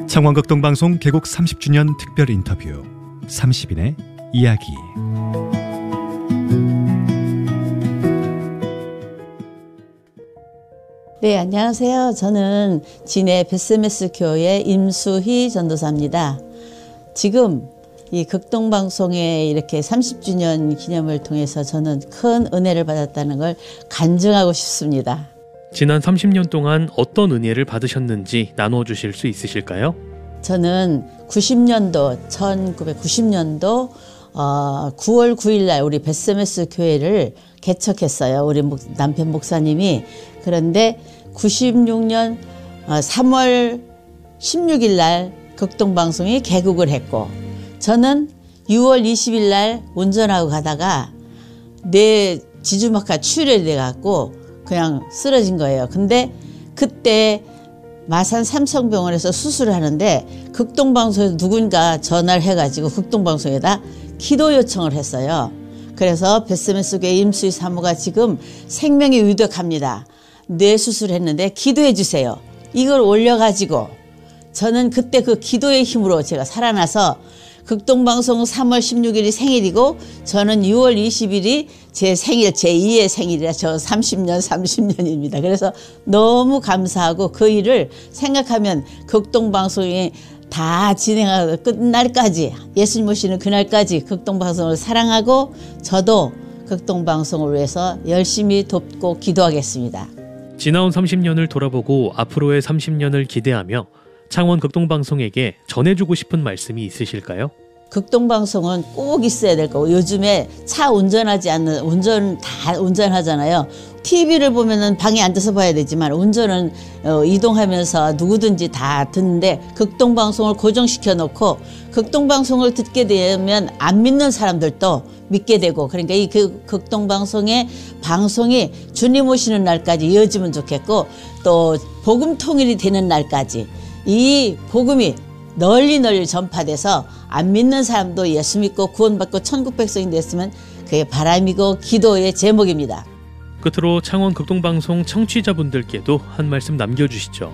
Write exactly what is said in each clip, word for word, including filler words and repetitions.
창원극동방송 개국 삼십 주년 특별 인터뷰 삼십 인의 이야기. 네, 안녕하세요. 저는 진해 베스메스 교회 임수희 전도사입니다. 지금 이 극동방송의 이렇게 삼십 주년 기념을 통해서 저는 큰 은혜를 받았다는 걸 간증하고 싶습니다. 지난 삼십 년 동안 어떤 은혜를 받으셨는지 나눠주실 수 있으실까요? 저는 구십 년도, 천구백구십 년도 어, 구월 구일 날 우리 베스메스 교회를 개척했어요. 우리 목, 남편 목사님이. 그런데 구십육 년 어, 삼월 십육일 날 극동방송이 개국을 했고, 저는 유월 이십일 날 운전하고 가다가 내 지주막하 출혈이 돼갖고 그냥 쓰러진 거예요. 근데 그때 마산 삼성병원에서 수술을 하는데 극동방송에서 누군가 전화를 해가지고 극동방송에다 기도 요청을 했어요. 그래서 베스메스 교회 임수희 사모가 지금 생명이 위독합니다. 뇌 수술했는데 기도해 주세요. 이걸 올려가지고 저는 그때 그 기도의 힘으로 제가 살아나서, 극동방송 삼월 십육일이 생일이고 저는 유월 이십일이 제 생일 제이의 생일이라 저 삼십 년 삼십 년입니다. 그래서 너무 감사하고 그 일을 생각하면 극동방송이 다 진행하고 끝날까지, 예수님 오시는 그날까지 극동방송을 사랑하고 저도 극동방송을 위해서 열심히 돕고 기도하겠습니다. 지나온 삼십 년을 돌아보고 앞으로의 삼십 년을 기대하며 창원 극동방송에게 전해주고 싶은 말씀이 있으실까요? 극동방송은 꼭 있어야 될 거고, 요즘에 차 운전하지 않는, 운전 다 운전하잖아요. 티비를 보면은 방에 앉아서 봐야 되지만 운전은 어, 이동하면서 누구든지 다 듣는데, 극동방송을 고정시켜 놓고 극동방송을 듣게 되면 안 믿는 사람들도 믿게 되고, 그러니까 이 그 극동방송의 방송이 주님 오시는 날까지 이어지면 좋겠고, 또 복음 통일이 되는 날까지 이 복음이 널리 널리 전파돼서 안 믿는 사람도 예수 믿고 구원받고 천국 백성이 됐으면 그게 바람이고 기도의 제목입니다. 끝으로 창원 극동방송 청취자분들께도 한 말씀 남겨주시죠.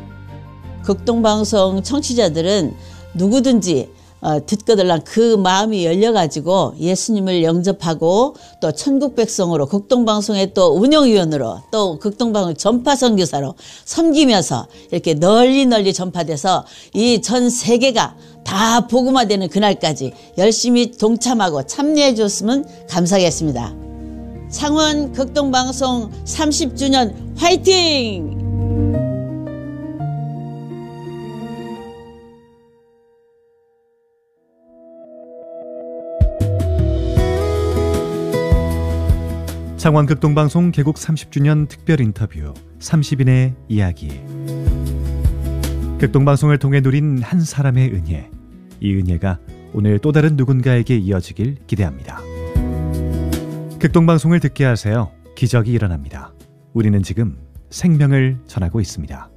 극동방송 청취자들은 누구든지 어, 듣거들랑 그 마음이 열려가지고 예수님을 영접하고 또 천국 백성으로, 극동방송의 또 운영위원으로, 또 극동방송 전파 선교사로 섬기면서 이렇게 널리 널리 전파돼서 이 전 세계가 다 복음화되는 그날까지 열심히 동참하고 참여해 줬으면 감사하겠습니다. 창원 극동방송 삼십 주년 화이팅! 창원 극동방송 개국 삼십 주년 특별 인터뷰 삼십 인의 이야기. 극동방송을 통해 누린 한 사람의 은혜, 이 은혜가 오늘 또 다른 누군가에게 이어지길 기대합니다. 극동방송을 듣게 하세요. 기적이 일어납니다. 우리는 지금 생명을 전하고 있습니다.